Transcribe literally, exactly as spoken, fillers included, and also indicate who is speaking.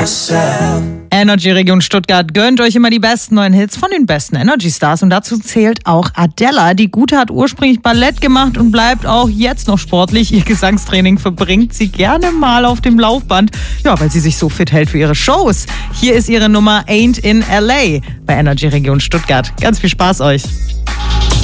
Speaker 1: myself.
Speaker 2: Energy Region Stuttgart gönnt euch immer die besten neuen Hits von den besten Energy Stars und dazu zählt auch Adela. Die Gute hat ursprünglich Ballett gemacht und bleibt auch jetzt noch sportlich. Ihr Gesangstraining verbringt sie gerne mal auf dem Laufband, ja, weil sie sich so fit hält für ihre Shows. Hier ist ihre Nummer Ain't in L A bei Energy Region Stuttgart. Ganz viel Spaß euch.